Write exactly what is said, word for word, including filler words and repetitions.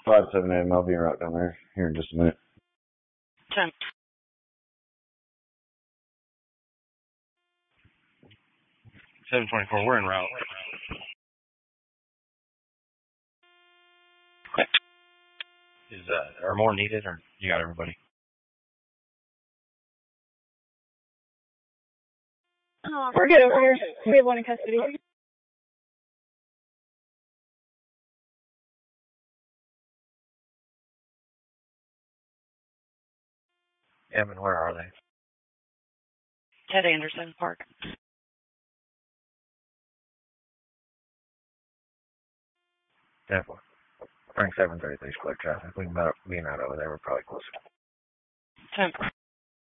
five seven eight, I'll be right down there here in just a minute. ten. seven twenty-four, we're en route. Is uh, are more needed, or you got everybody? Oh, we're good over here. We have one in custody. Evan, where are they? Ted Anderson Park. Definitely. Frank seven thirty-three, clear traffic. We can be out over there. We're probably closer. ten.